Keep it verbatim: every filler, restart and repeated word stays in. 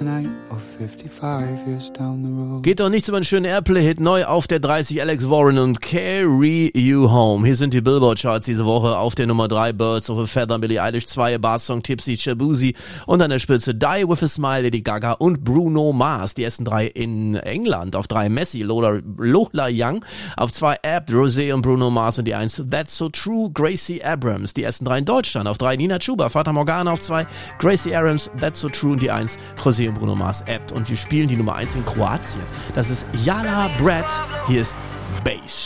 tonight or fifty-five years down the road. Geht doch nichts über einen schönen Airplay-Hit, neu auf der dreißig, Alex Warren und Carry You Home. Hier sind die Billboard-Charts diese Woche auf der Nummer drei, Birds of a Feather, Billie Eilish, zwei, Bar-Song, Tipsy, Shabuzi und an der Spitze Die With a Smile, Lady Gaga und Bruno Mars. Die ersten drei in England, auf drei Messi, Lola, Lola Young, auf zwei Abt, Rosé und Bruno Mars und die eins, That's So True, Gracie Abrams. Die ersten drei in Deutschland, auf drei Nina Chuba, Fata Morgana, auf zwei Gracie Abrams, That's So True und die eins, José und Bruno Mars, Abt. Und wir spielen die Nummer eins in Kroatien. Das ist Jala Brad. Hier ist Bass.